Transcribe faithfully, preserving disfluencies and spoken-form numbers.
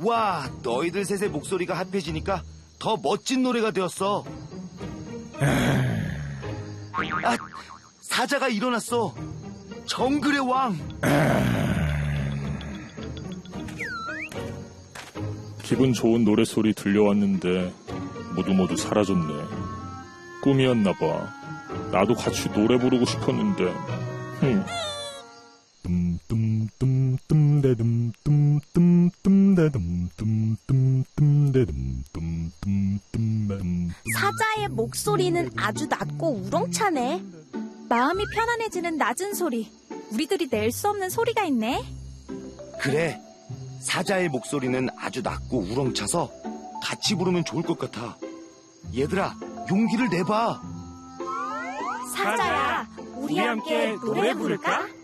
와, 너희들 셋의 목소리가 합해지니까 더 멋진 노래가 되었어. 아, 사자가 일어났어. 정글의 왕. 기분 좋은 노래소리 들려왔는데 모두 모두 사라졌네. 꿈이었나 봐. 나도 같이 노래 부르고 싶었는데. 흠. 사자의 목소리는 아주 낮고 우렁차네. 마음이 편안해지는 낮은 소리. 우리들이 낼 수 없는 소리가 있네. 그래, 사자의 목소리는 아주 낮고 우렁차서 같이 부르면 좋을 것 같아. 얘들아, 용기를 내봐. 사자야, 우리 함께 노래 부를까?